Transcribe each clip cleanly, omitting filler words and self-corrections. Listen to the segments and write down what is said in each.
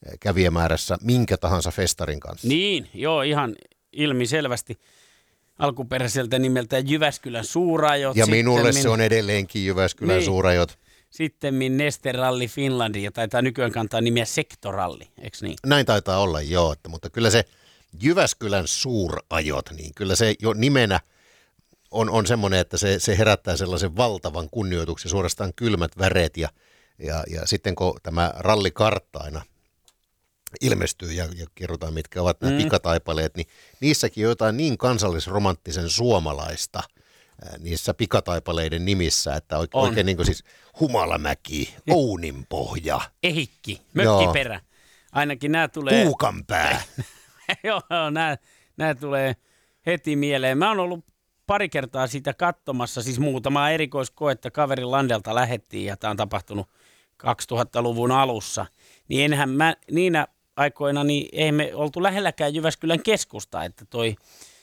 kävijämäärässä minkä tahansa festarin kanssa. Niin, joo, ihan ilmiselvästi. Alkuperäiseltä nimeltä Jyväskylän Suurajot. Ja minulle se on edelleenkin Jyväskylän niin. Suurajot. Sittemmin Neste Rally Finlandia, taitaa nykyään kantaa nimiä Sektoralli, eikö niin? Näin taitaa olla, joo, mutta kyllä se Jyväskylän Suurajot, niin kyllä se jo nimenä on semmoinen, että se herättää sellaisen valtavan kunnioituksen, suorastaan kylmät väreet ja sitten kun tämä rallikartta aina ilmestyy ja kerrotaan, mitkä ovat nämä pikataipaleet, niin niissäkin on jotain niin kansallisromanttisen suomalaista niissä pikataipaleiden nimissä, että oikein niin kuin siis Humalamäki, Ouninpohja. Ehikki, Mökkiperä. Ainakin nämä tulee... Puukanpää. Joo, nämä tulee heti mieleen. Mä oon ollut pari kertaa sitä katsomassa, siis muutamaa erikoiskoetta kaverin Landelta lähettiin ja tämä on tapahtunut 2000-luvun alussa. Niin enhän mä niinä aikoina, niin ei me oltu lähelläkään Jyväskylän keskusta, että toi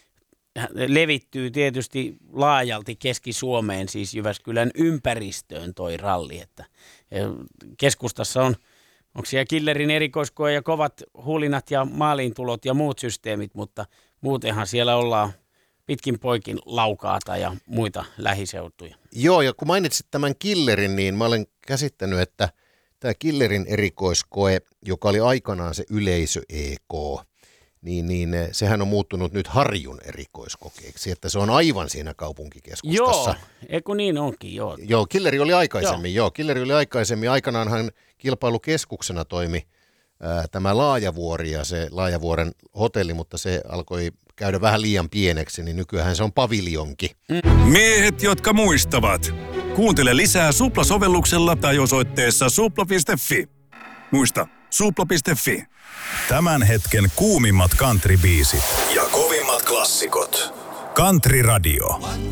levittyy tietysti laajalti Keski-Suomeen, siis Jyväskylän ympäristöön toi ralli, että keskustassa onko siellä Killerin erikoiskoe ja kovat hulinat ja maaliintulot ja muut systeemit, mutta muutenhan siellä ollaan pitkin poikin Laukaata ja muita lähiseutuja. Joo, ja kun mainitsit tämän Killerin, niin mä olen käsittänyt, että tämä Killerin erikoiskoe, joka oli aikanaan se yleisö EK, niin sehän on muuttunut nyt Harjun erikoiskokeeksi, että se on aivan siinä kaupunkikeskustassa. Joo, eikö niin onkin, joo. Joo, Killeri oli aikaisemmin. Aikanaanhan kilpailukeskuksena toimi tämä Laajavuori ja se Laajavuoren hotelli, mutta se alkoi käydä vähän liian pieneksi, niin nykyään se on paviljonki. Miehet, jotka muistavat. Kuuntele lisää Supla-sovelluksella tai osoitteessa supla.fi. Muista, supla.fi. Tämän hetken kuumimmat country-biisit ja kovimmat klassikot. Country Radio.